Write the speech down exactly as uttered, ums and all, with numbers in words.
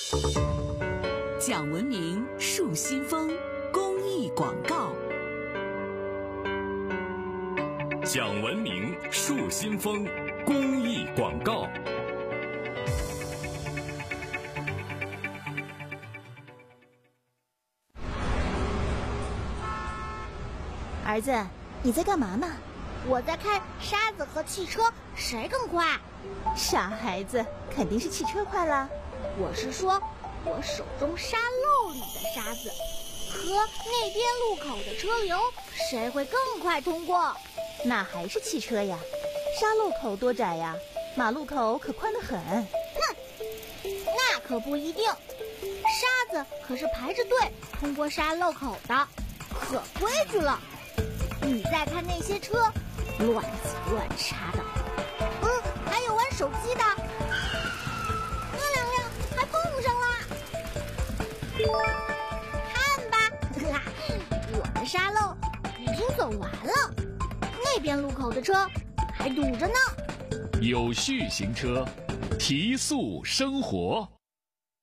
讲文明树新风公益广告。 讲文明树新风公益广告。 儿子，你在干嘛呢？ 我在看沙子和汽车谁更快。 傻孩子，肯定是汽车快啦。 我是说，我手中沙漏里的沙子和那边路口的车流，谁会更快通过？ 那还是汽车呀，沙路口多窄呀，马路口可宽得很。 哼，那可不一定，沙子可是排着队通过沙漏口的，可规矩了。你再看那些车，乱挤乱插的，嗯，还有玩手机的，那两辆还碰上了。看吧，我的沙漏已经走完了，那边路口的车还堵着呢。 有序行车，提速生活。